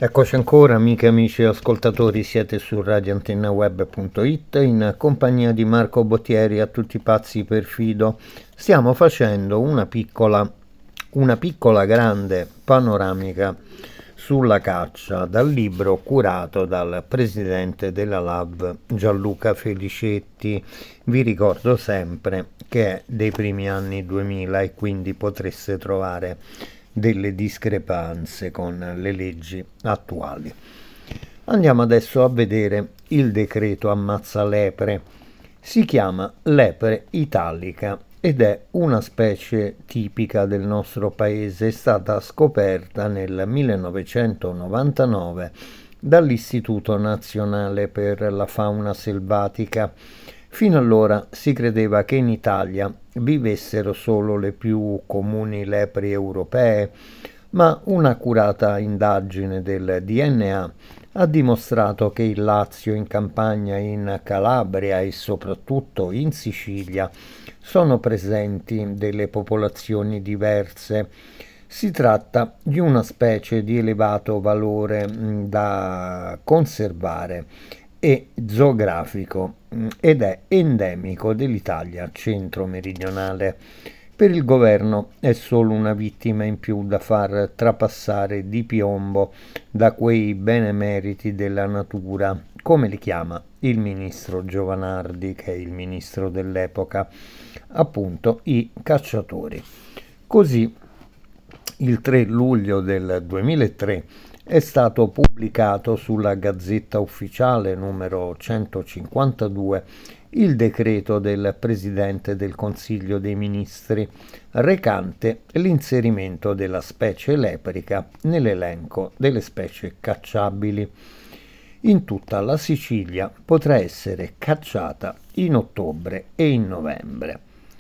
Eccoci ancora, amiche, amici e ascoltatori, siete su radioantennaweb.it in compagnia di Marco Bottieri, a tutti i pazzi per Fido. Stiamo facendo una piccola grande panoramica sulla caccia dal libro curato dal presidente della LAV Gianluca Felicetti. Vi ricordo sempre che è dei primi anni 2000 e quindi potreste trovare delle discrepanze con le leggi attuali. Andiamo adesso a vedere il decreto ammazza lepre. Si chiama lepre italica ed è una specie tipica del nostro paese. È stata scoperta nel 1999 dall'Istituto Nazionale per la Fauna Selvatica. Fino allora si credeva che in Italia vivessero solo le più comuni lepri europee, ma un'accurata indagine del DNA ha dimostrato che in Lazio, in Campania, in Calabria e soprattutto in Sicilia sono presenti delle popolazioni diverse. Si tratta di una specie di elevato valore da conservare e zoografico ed è endemico dell'Italia centro-meridionale. Per il governo è solo una vittima in più da far trapassare di piombo da quei benemeriti della natura, come li chiama il ministro Giovanardi, che è il ministro dell'epoca, appunto i cacciatori. Così il 3 luglio del 2003 è stato pubblicato sulla Gazzetta Ufficiale numero 152 il decreto del Presidente del Consiglio dei Ministri recante l'inserimento della specie leprica nell'elenco delle specie cacciabili. In tutta la Sicilia potrà essere cacciata in ottobre e in novembre.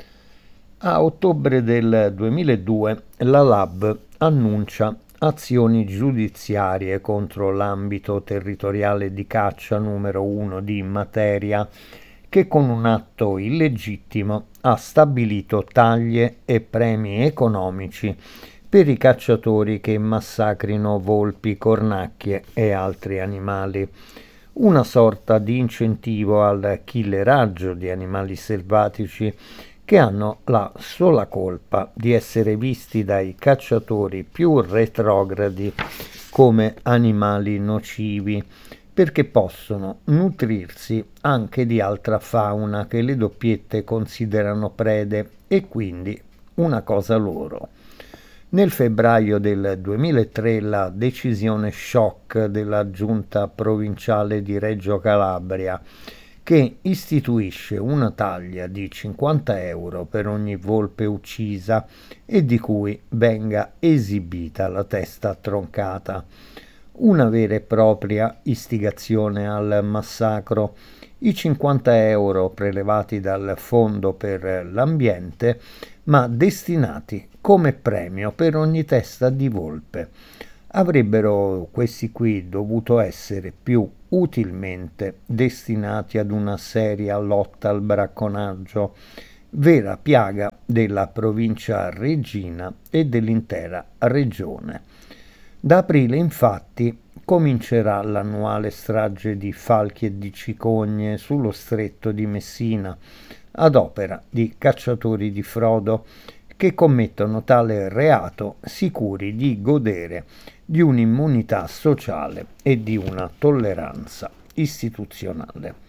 A ottobre del 2002 la LAB annuncia azioni giudiziarie contro l'ambito territoriale di caccia numero 1 di materia, che con un atto illegittimo ha stabilito taglie e premi economici per i cacciatori che massacrino volpi, cornacchie e altri animali. Una sorta di incentivo al killeraggio di animali selvatici che hanno la sola colpa di essere visti dai cacciatori più retrogradi come animali nocivi, perché possono nutrirsi anche di altra fauna che le doppiette considerano prede e quindi una cosa loro. Nel febbraio del 2003 la decisione shock della giunta provinciale di Reggio Calabria, che istituisce una taglia di 50 euro per ogni volpe uccisa e di cui venga esibita la testa troncata. Una vera e propria istigazione al massacro. I 50 euro prelevati dal Fondo per l'Ambiente, ma destinati come premio per ogni testa di volpe. Avrebbero questi qui dovuto essere più utilmente destinati ad una seria lotta al bracconaggio, vera piaga della provincia reggina e dell'intera regione. Da aprile, infatti, comincerà l'annuale strage di falchi e di cicogne sullo stretto di Messina, ad opera di cacciatori di frodo che commettono tale reato sicuri di godere di un'immunità sociale e di una tolleranza istituzionale.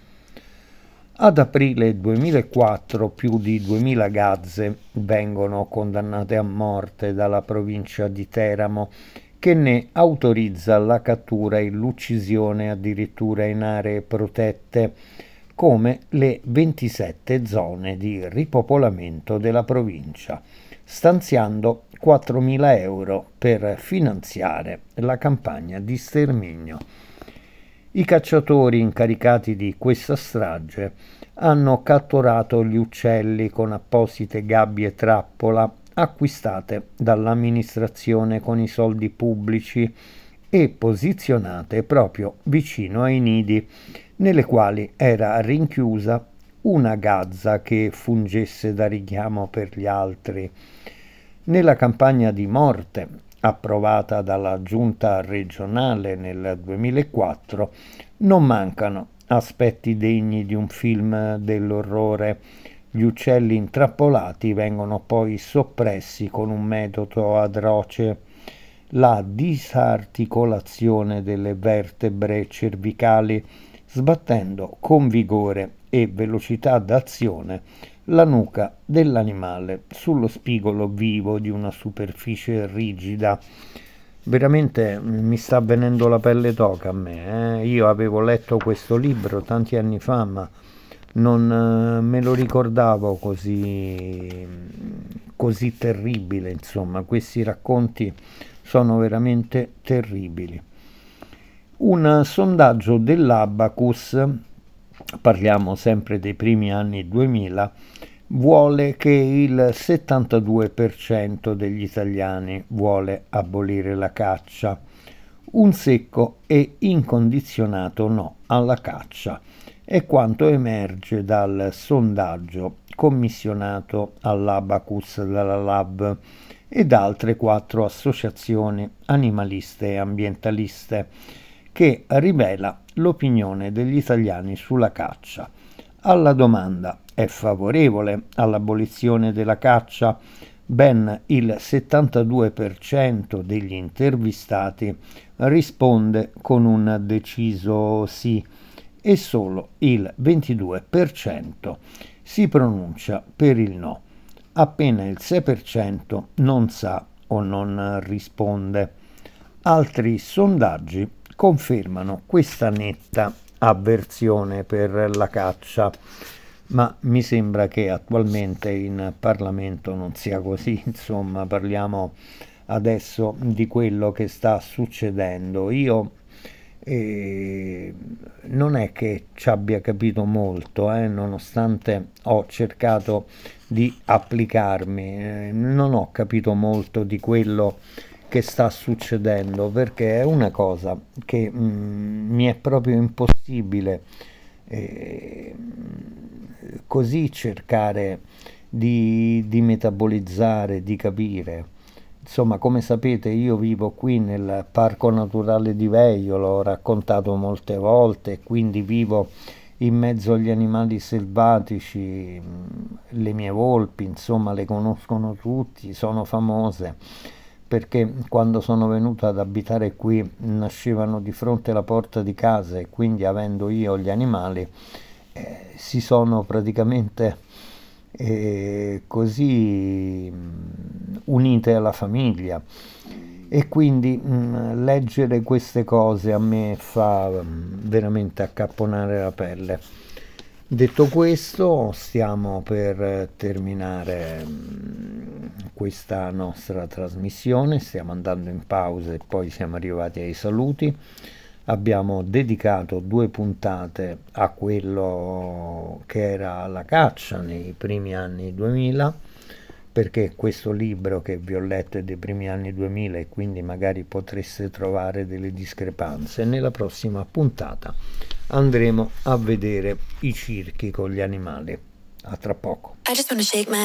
Ad aprile 2004 più di 2000 gazze vengono condannate a morte dalla provincia di Teramo, che ne autorizza la cattura e l'uccisione addirittura in aree protette, come le 27 zone di ripopolamento della provincia, stanziando 4.000 euro per finanziare la campagna di sterminio. I cacciatori incaricati di questa strage hanno catturato gli uccelli con apposite gabbie trappola acquistate dall'amministrazione con i soldi pubblici e posizionate proprio vicino ai nidi, nelle quali era rinchiusa una gazza che fungesse da richiamo per gli altri. Nella campagna di morte approvata dalla giunta regionale nel 2004, non mancano aspetti degni di un film dell'orrore. Gli uccelli intrappolati vengono poi soppressi con un metodo atroce. La disarticolazione delle vertebre cervicali, sbattendo con vigore e velocità d'azione la nuca dell'animale sullo spigolo vivo di una superficie rigida. Veramente mi sta venendo la pelle d'oca a me. Io avevo letto questo libro tanti anni fa, ma non me lo ricordavo così terribile. Insomma, questi racconti sono veramente terribili. Un sondaggio dell'Abacus, parliamo sempre dei primi anni 2000, vuole che il 72% degli italiani vuole abolire la caccia. Un secco e incondizionato no alla caccia è quanto emerge dal sondaggio commissionato all'Abacus dalla LAV e da altre 4 associazioni animaliste e ambientaliste, che rivela l'opinione degli italiani sulla caccia. Alla domanda è favorevole all'abolizione della caccia, ben il 72% degli intervistati risponde con un deciso sì e solo il 22% si pronuncia per il no. Appena il 6% non sa o non risponde. Altri sondaggi confermano questa netta avversione per la caccia, ma mi sembra che attualmente in Parlamento non sia così. Insomma, parliamo adesso di quello che sta succedendo. Io non è che ci abbia capito molto, nonostante ho cercato di applicarmi, non ho capito molto di quello che sta succedendo, perché è una cosa che mi è proprio impossibile così cercare di metabolizzare, di capire. Insomma, come sapete, io vivo qui nel Parco Naturale di Veio, l'ho raccontato molte volte, quindi vivo in mezzo agli animali selvatici, le mie volpi, insomma, le conoscono tutti, sono famose, perché quando sono venuta ad abitare qui nascevano di fronte alla porta di casa e quindi avendo io gli animali si sono praticamente così unite alla famiglia, e quindi leggere queste cose a me fa veramente accapponare la pelle. Detto questo, stiamo per terminare questa nostra trasmissione, stiamo andando in pausa e poi siamo arrivati ai saluti. Abbiamo dedicato 2 puntate a quello che era la caccia nei primi anni 2000, perché questo libro che vi ho letto è dei primi anni 2000 e quindi magari potreste trovare delle discrepanze. Nella prossima puntata andremo a vedere i circhi con gli animali. A tra poco.